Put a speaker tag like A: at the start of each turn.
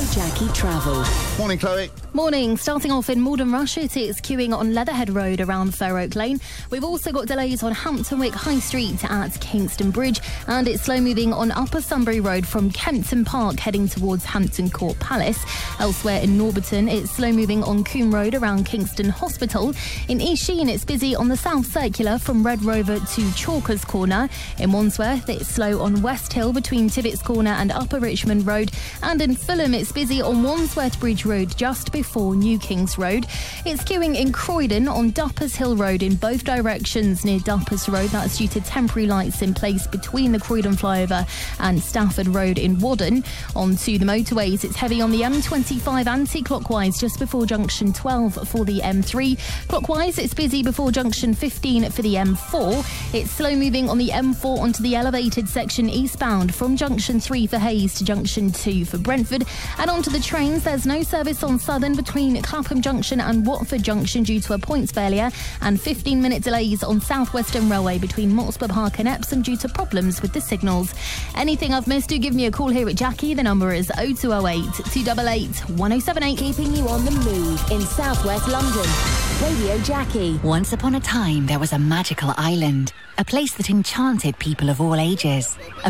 A: Jackie Travel.
B: Morning, Chloe.
C: Morning. Starting off in Malden Rush, it's queuing on Leatherhead Road around Fair Oak Lane. We've also got delays on Hampton Wick High Street at Kingston Bridge, and it's slow moving on Upper Sunbury Road from Kempton Park heading towards Hampton Court Palace. Elsewhere in Norbiton, it's slow moving on Coombe Road around Kingston Hospital. In East Sheen, it's busy on the South Circular from Red Rover to Chalkers Corner. In Wandsworth, it's slow on West Hill between Tibbets Corner and Upper Richmond Road. And in Fulham, it's busy on Wandsworth Bridge Road just before New Kings Road. It's queuing in Croydon on Duppers Hill Road in both directions near Duppers Road. That's due to temporary lights in place between the Croydon flyover and Stafford Road in Wadden. On to the motorways, it's heavy on the M25 anti-clockwise just before junction 12 for the M3. Clockwise, it's busy before junction 15 for the M4. It's slow moving on the M4 onto the elevated section eastbound from junction 3 for Hayes to junction 2 for Brentford. And onto the trains, there's no service on Southern between Clapham Junction and Watford Junction due to a points failure, and 15-minute delays on South Western Railway between Motspur Park and Epsom due to problems with the signals. Anything I've missed, do give me a call here at Jackie. The number is 0208 288 1078.
A: Keeping you on the move in southwest London. Radio Jackie.
D: Once upon a time, there was a magical island, a place that enchanted people of all ages.